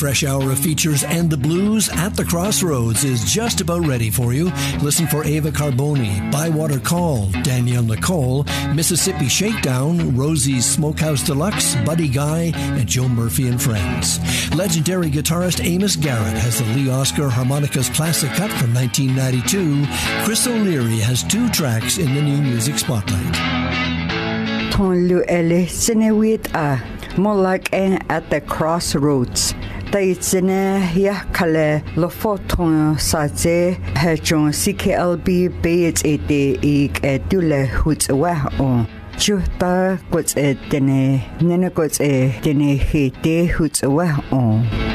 fresh hour of features and the blues at the Crossroads is just about ready for you. Listen for Ava Carboni, Bywater Call, Danielle Nicole, Mississippi Shakedown, Rosie's Smokehouse Deluxe, Buddy Guy, and Joe Murphy and Friends. Legendary guitarist Amos Garrett has the Lee Oscar Harmonicas Classic Cut from 1992. Chris O'Leary has 2 tracks in the New Music Spotlight. Tonlu ele sinewit a molak at the Crossroads. Taitsine ya kale lofoton saze hechon CKLB beats ete ik edule hutwa on. Chuta gots etene nene gots etene hete hutwa on.